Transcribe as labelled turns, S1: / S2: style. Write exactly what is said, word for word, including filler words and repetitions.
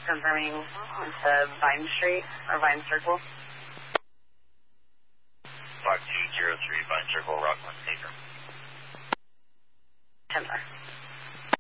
S1: confirming to Vine Street or Vine Circle.
S2: five two zero three Vine Circle, Rockland, Taker.
S1: ten